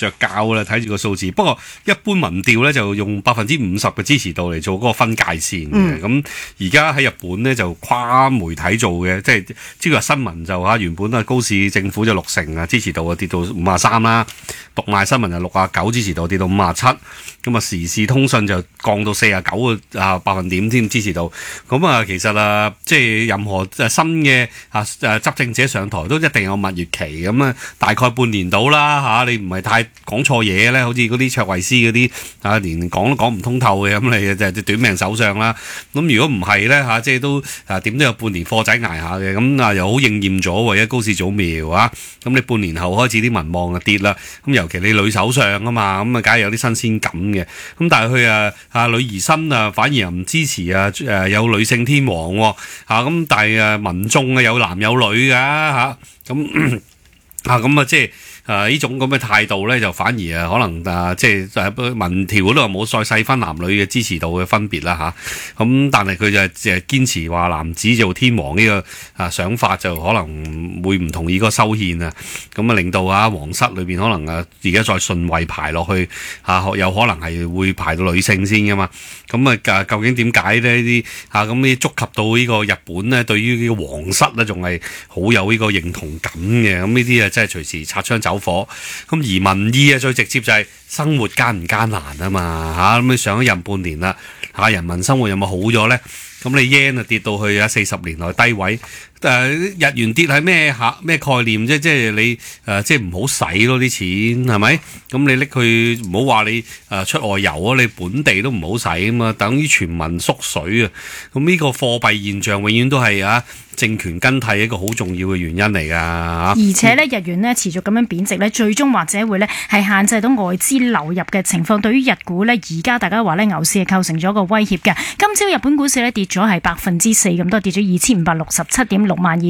着膠啦，睇住個數字。不過一般民調咧就用50%嘅支持度嚟做嗰個分界線嘅。咁而家喺日本咧就跨媒體做嘅，即係呢個新聞就原本啊高市政府就60%啊支持度啊跌到53%啦，讀賣新聞就69%支持度跌到57%，咁啊時事通訊就降到49%百分點添支持度。咁啊其實即係任何新嘅執政者上台都一定有蜜月期，咁啊大概半年到啦你唔係太講錯嘢咧，好似嗰啲卓慧思嗰啲連講都講唔通透嘅，咁你就短命首相啦。咁如果唔係咧即係都點都有半年貨仔捱下嘅，咁又好應驗咗為咗高市早苗咁你半年後開始啲民望就跌啦。咁尤其你女首相啊嘛，咁梗係有啲新鮮感嘅。咁但係佢女兒身反而又唔支持有女性天王咁但係民眾有男有女㗎咁即係呢種咁嘅態度咧，就反而可能即係民調嗰度冇再細分男女嘅支持度嘅分別啦咁但係佢就堅持話男子做天王呢個想法，就可能會唔同意嗰個修憲咁令到皇室裏邊可能而家再順位排落去有可能係會排到女性先噶嘛。咁究竟點解咧？呢啲咁呢觸及到呢個日本咧，對於呢個皇室咧，仲係好有呢個認同感嘅。咁呢啲真係隨時擦槍走火。咁而民意最直接就係生活艱唔艱難啊嘛咁你上一任半年啦人民生活有冇好咗咧？咁你 yen 跌到去40年來低位，日元跌係咩概念啫？即係你即係唔好使咯啲錢係咪？咁你拎去唔好話你出外遊你本地都唔好使啊嘛，等於全民縮水啊！咁呢個貨幣現象永遠都係政權更替一個好重要嘅原因嚟㗎而且咧日元咧持續咁樣貶值咧，最終或者會咧係限制到外資流入嘅情況。對於日股咧，而家大家話咧牛市係構成咗個威脅嘅。今朝日本股市咧跌咗係4%咁多，跌咗2567點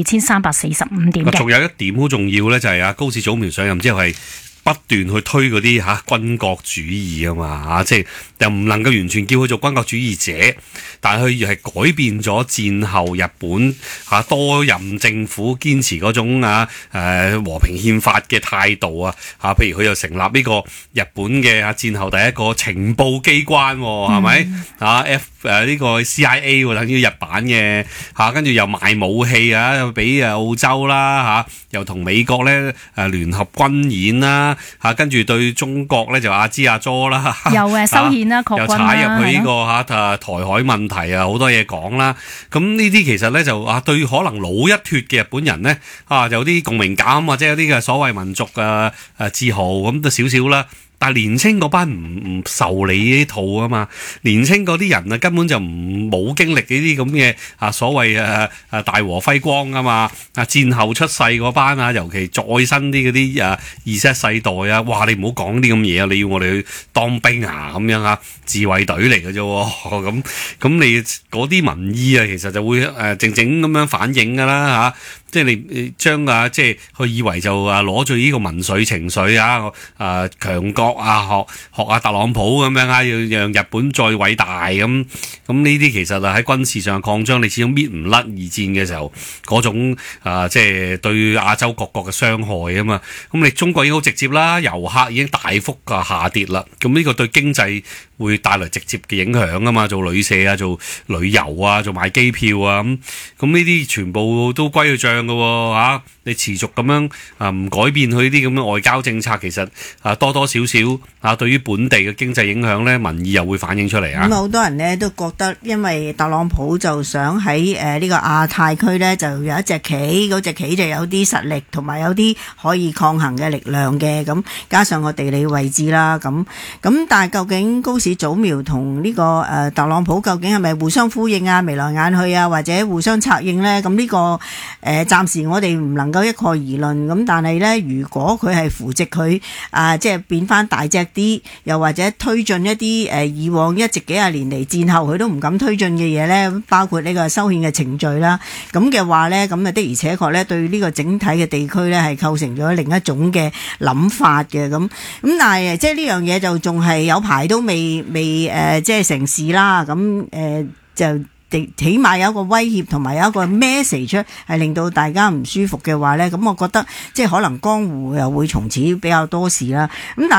，62,345點嘅。 仲有一點好重要咧，就係高市早苗上任之後係不斷去推嗰啲軍國主義啊嘛即係又唔能夠完全叫佢做軍國主義者，但係佢係改變咗戰後日本多任政府堅持嗰種和平憲法嘅態度譬如佢又成立呢個日本嘅戰後第一個情報機關係咪呢個 CIA 等於日版嘅跟住又賣武器俾澳洲啦又同美國咧聯合軍演啦跟住對中國咧就阿支阿佐啦， 又修憲啦，擴軍啦， 又踩入去呢個台海問題好多嘢講啦。咁呢啲其實咧就對可能老一脫嘅日本人咧有啲共鳴感，或者有啲嘅所謂民族自豪咁都少少啦。但係年青嗰班唔受你呢套啊嘛，年青嗰啲人根本就冇經歷呢啲咁嘅所謂大和輝光啊嘛，戰後出世嗰班尤其再新啲嗰啲Z世代哇你唔好講啲咁嘢你要我哋去當兵咁樣自衛隊嚟嘅啫咁你嗰啲民意其實就會靜靜咁樣反映㗎啦即係你將即係佢以為就攞住呢個民粹情緒強國學特朗普咁樣要讓日本再偉大咁呢啲其實喺軍事上擴張，你始終搣唔甩二戰嘅時候嗰種即係對亞洲各國嘅傷害啊嘛。咁你中國已經好直接啦，遊客已經大幅下跌啦，咁呢個對經濟會帶來直接嘅影響啊嘛，做旅社做旅遊做買機票咁呢啲全部都歸佢帳嘅喎你持續咁樣唔改變佢啲咁嘅外交政策，其實多多少少對於本地嘅經濟影響咧，民意又會反映出嚟咁好多人咧都覺得，因為特朗普就想喺呢個亞太區咧就有一隻棋，嗰隻棋就有啲實力同埋有啲可以抗衡嘅力量嘅，咁加上個地理位置啦，咁但係究竟高市早苗同呢個特朗普究竟係咪互相呼應眉來眼去或者互相策應呢？咁呢個暫時我哋唔能夠一概而論。咁但係呢，如果佢係扶植佢即係變翻大隻啲，又或者推進一啲以往一直幾廿年嚟戰後佢都唔敢推進嘅嘢呢，包括呢個修憲嘅程序啦，咁嘅話呢，咁的而且確呢對呢個整體嘅地區呢係構成咗另一種嘅諗法嘅。咁但係即係呢樣嘢就仲係有排都未即係成事啦。咁就起碼有一個威脅同埋有一個 message 係令到大家唔舒服嘅話呢，咁我覺得即係可能江湖又會從此比較多事啦。咁但